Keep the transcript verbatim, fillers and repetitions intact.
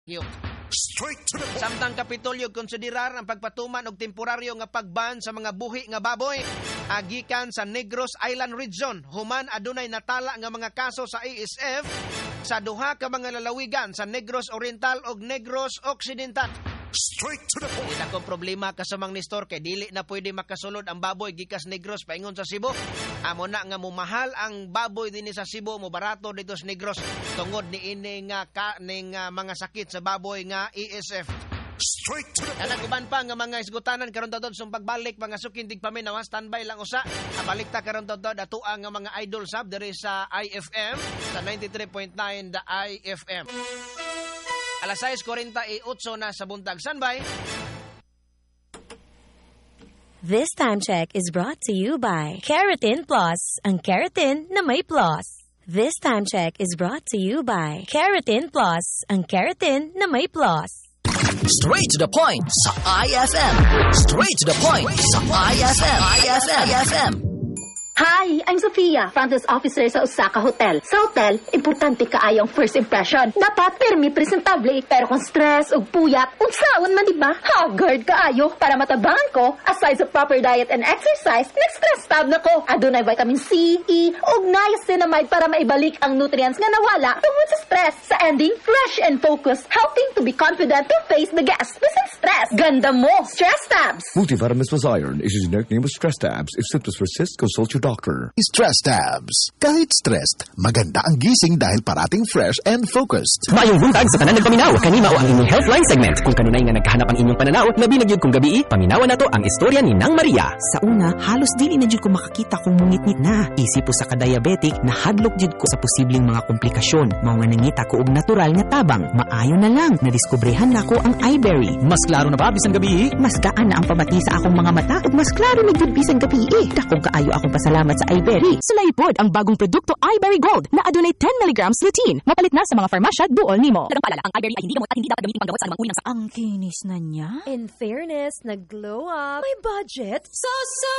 Straight to the point. Samtang Kapitolyo konsiderar ang pagpatuman og temporaryo nga pagban sa mga buhi nga baboy agikan sa Negros Island Region human adunay natala nga mga kaso sa A S F sa duha ka mga lalawigan sa Negros Oriental ug Negros Occidental. Straight to the point. Dili ko problema kasamang Nestor kay dili na pwede makasulod ang baboy gikas Negros paingon sa Cebu. Amo na nga mumahal ang baboy dinhi sa Cebu, mo barato dito sa Negros tungod ni ini nga ka ning uh, mga sakit sa baboy nga A S F. Straight to the point. Kanang uban pa nga mga isgutanan karon tod sung pagbalik mga sukin dig paminawa standby lang usa. Abalik ta karon tod ato ang mga idol sab diri sa I F M sa ninety-three point nine the I F M. Alas sais forty-eight na sa buntag standby. This time check is brought to you by Keratin Plus, ang keratin na may plus. This time check is brought to you by Keratin Plus, ang keratin na may plus. Straight to the point sa I F M. Straight to the point sa I F M. I F M. I F M. Hi, I'm Sofia, front desk officer sa Osaka Hotel. Sa hotel, importante kaayo ang first impression. Dapat permi presentable, pero kung stress o puyat, unsaon man diba? Haggard kaayo. Para matabangan ko, aside sa proper diet and exercise, next-stress tab na ko. Adunay vitamin C, E, ug niacinamide para maibalik ang nutrients nga nawala tungod sa stress. Sa ending, fresh and focused, helping to be confident to face the gas without stress. Ganda mo! Stress tabs! Multivitamins plus iron is a generic name of stress tabs. If symptoms persist, consult your doctor. Stress tabs. Kahit stressed, maganda ang gising dahil parating fresh and focused. Mayong buntag sa tanan nagpaminaw. Kanima o ang inyong Healthline segment. Kung kanunay nga nagkahanap ang inyong pananaw, labi na gyud kung gabi, paminawan nato ang istorya ni Nang Maria. Sa una, halos dili na jud ko makakita kung mungit-ngit na. Isip po sa ka-diabetic, nahadlok jud ko sa posibleng mga komplikasyon. Mao nga nangita ko og natural nga tabang. Maayo na lang, nadiskobrehan nako ang iBerry. Mas klaro na ba bisan gabi? Mas gaan na ang pamati sa akong mga mata ug mas klaro na jud bisan gabi. Dakong kaayo akong pasalamat sa iBerry. Sulaipod ang bagong produkto iBerry Gold na adunay ten milligrams lutein. Mapalit na sa mga farmasya duol nimo. Dagang paalala, ang iBerry ay hindi gamot at hindi dapat gamitin panggamot sa anumang uri ng sakit. Ang kinis na niya. In fairness, nag-glow up. May budget? So, so